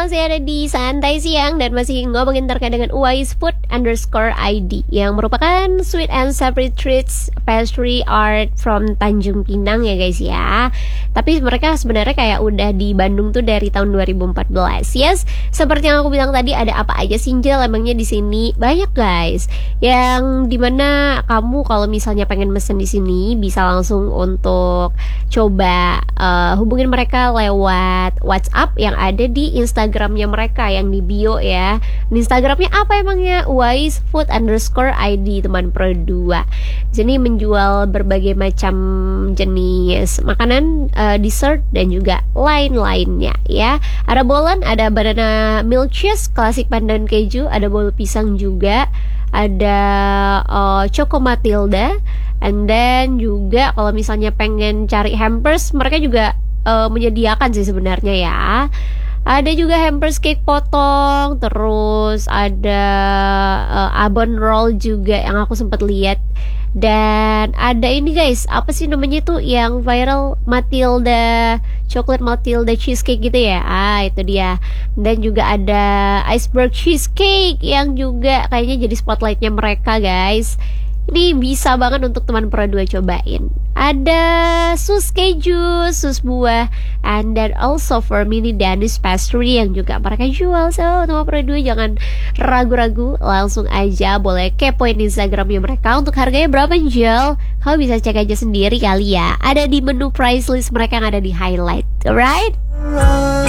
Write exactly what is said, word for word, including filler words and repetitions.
masih ada di Santai Siang dan masih ngomongin terkait dengan Wise Food underscore I D yang merupakan sweet and savory treats pastry art from Tanjung Pinang ya guys ya. Tapi mereka sebenarnya kayak udah di Bandung tuh dari tahun dua ribu empat belas. Yes, seperti yang aku bilang tadi, ada apa aja sih Jel emangnya di sini? Banyak guys. Yang dimana kamu kalau misalnya pengen mesen di sini bisa langsung untuk coba uh, hubungin mereka lewat WhatsApp yang ada di Instagramnya mereka yang di bio ya. Di Instagramnya apa emangnya? Wise Food underscore I D teman Pro dua. Jadi menjual berbagai macam jenis makanan, uh, dessert dan juga lain-lainnya ya. Ada bolen, ada banana milk cheese, klasik pandan keju, ada bolu pisang juga, ada uh, Choco Matilda, and then juga kalau misalnya pengen cari hampers mereka juga uh, menyediakan sih sebenarnya ya. Ada juga hampers cake potong, terus ada uh, abon roll juga yang aku sempat lihat. Dan ada ini guys, apa sih namanya tuh yang viral, Matilda, coklat Matilda cheesecake gitu ya. Ah, itu dia. Dan juga ada iceberg cheesecake yang juga kayaknya jadi spotlightnya mereka guys. Ini bisa banget untuk teman Pro dua cobain. Ada sus keju, sus buah, and then also for mini Danish pastry yang juga mereka jual. So, teman Pro dua jangan ragu-ragu, langsung aja boleh kepoin Instagramnya mereka. Untuk harganya berapa Jel? Kamu bisa cek aja sendiri kali ya. Ada di menu price list mereka yang ada di highlight. Alright?